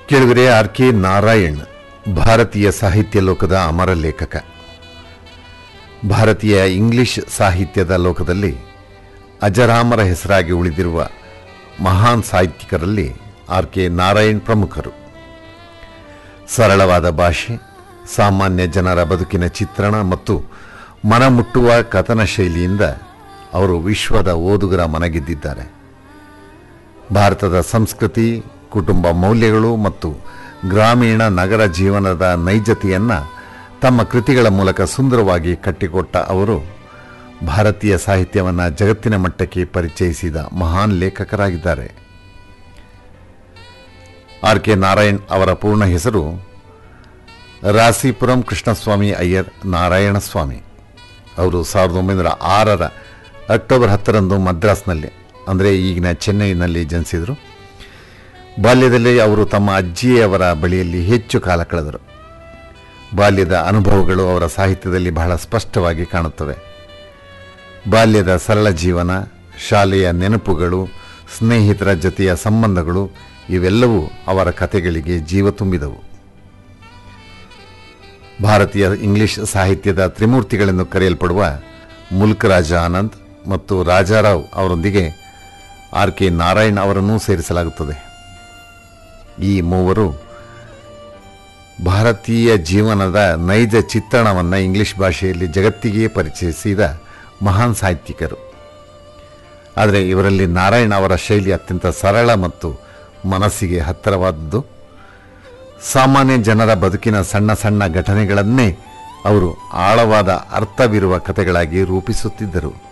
ಕೇಳಿದರೆ ಆರ್.ಕೆ. ನಾರಾಯಣ್ ಭಾರತೀಯ ಸಾಹಿತ್ಯ ಲೋಕದ ಅಮರ ಲೇಖಕ. ಭಾರತೀಯ ಇಂಗ್ಲಿಷ್ ಸಾಹಿತ್ಯದ ಲೋಕದಲ್ಲಿ ಅಜರಾಮರ ಹೆಸರಾಗಿ ಉಳಿದಿರುವ ಮಹಾನ್ ಸಾಹಿತ್ಯಿಕರಲ್ಲಿ ಆರ್.ಕೆ. ನಾರಾಯಣ್ ಪ್ರಮುಖರು. ಸರಳವಾದ ಭಾಷೆ, ಸಾಮಾನ್ಯ ಜನರ ಬದುಕಿನ ಚಿತ್ರಣ ಮತ್ತು ಮನಮುಟ್ಟುವ ಕಥನ ಶೈಲಿಯಿಂದ ಅವರು ವಿಶ್ವದ ಓದುಗರ ಮನಗೆದ್ದಿದ್ದಾರೆ. ಭಾರತದ ಸಂಸ್ಕೃತಿ, ಕುಟುಂಬ ಮೌಲ್ಯಗಳು ಮತ್ತು ಗ್ರಾಮೀಣ ನಗರ ಜೀವನದ ನೈಜತೆಯನ್ನು ತಮ್ಮ ಕೃತಿಗಳ ಮೂಲಕ ಸುಂದರವಾಗಿ ಕಟ್ಟಿಕೊಟ್ಟ ಅವರು ಭಾರತೀಯ ಸಾಹಿತ್ಯವನ್ನು ಜಗತ್ತಿನ ಮಟ್ಟಕ್ಕೆ ಪರಿಚಯಿಸಿದ ಮಹಾನ್ ಲೇಖಕರಾಗಿದ್ದಾರೆ. ಆರ್.ಕೆ. ನಾರಾಯಣ್ ಅವರ ಪೂರ್ಣ ಹೆಸರು ರಾಸಿಪುರಂ ಕೃಷ್ಣಸ್ವಾಮಿ ಅಯ್ಯರ್ ನಾರಾಯಣಸ್ವಾಮಿ. ಅವರು 1906 ಅಕ್ಟೋಬರ್ 10 ಮದ್ರಾಸ್ನಲ್ಲಿ, ಅಂದರೆ ಈಗಿನ ಚೆನ್ನೈನಲ್ಲಿ ಜನಿಸಿದರು. ಬಾಲ್ಯದಲ್ಲಿ ಅವರು ತಮ್ಮ ಅಜ್ಜಿಯವರ ಬಳಿಯಲ್ಲಿ ಹೆಚ್ಚು ಕಾಲ ಕಳೆದರು. ಬಾಲ್ಯದ ಅನುಭವಗಳು ಅವರ ಸಾಹಿತ್ಯದಲ್ಲಿ ಬಹಳ ಸ್ಪಷ್ಟವಾಗಿ ಕಾಣುತ್ತವೆ. ಬಾಲ್ಯದ ಸರಳ ಜೀವನ, ಶಾಲೆಯ ನೆನಪುಗಳು, ಸ್ನೇಹಿತರ ಜೊತೆಯ ಸಂಬಂಧಗಳು ಇವೆಲ್ಲವೂ ಅವರ ಕಥೆಗಳಿಗೆ ಜೀವ ತುಂಬಿದವು. ಭಾರತೀಯ ಇಂಗ್ಲಿಷ್ ಸಾಹಿತ್ಯದ ತ್ರಿಮೂರ್ತಿಗಳೆಂದು ಕರೆಯಲ್ಪಡುವ ಮುಲ್ಕ್ ರಾಜ ಆನಂದ್ ಮತ್ತು ರಾಜಾರಾವ್ ಅವರೊಂದಿಗೆ ಆರ್.ಕೆ. ನಾರಾಯಣ್ ಅವರನ್ನೂ ಸೇರಿಸಲಾಗುತ್ತದೆ. ಈ ಮೂವರು ಭಾರತೀಯ ಜೀವನದ ನೈಜ ಚಿತ್ರಣವನ್ನು ಇಂಗ್ಲಿಷ್ ಭಾಷೆಯಲ್ಲಿ ಜಗತ್ತಿಗೆ ಪರಿಚಯಿಸಿದ ಮಹಾನ್ ಸಾಹಿತ್ಯಿಕರು. ಆದರೆ ಇವರಲ್ಲಿ ನಾರಾಯಣ್ ಅವರ ಶೈಲಿ ಅತ್ಯಂತ ಸರಳ ಮತ್ತು ಮನಸ್ಸಿಗೆ ಹತ್ತಿರವಾದದ್ದು. ಸಾಮಾನ್ಯ ಜನರ ಬದುಕಿನ ಸಣ್ಣ ಸಣ್ಣ ಘಟನೆಗಳನ್ನೇ ಅವರು ಆಳವಾದ ಅರ್ಥವಿರುವ ಕಥೆಗಳಾಗಿ ರೂಪಿಸುತ್ತಿದ್ದರು.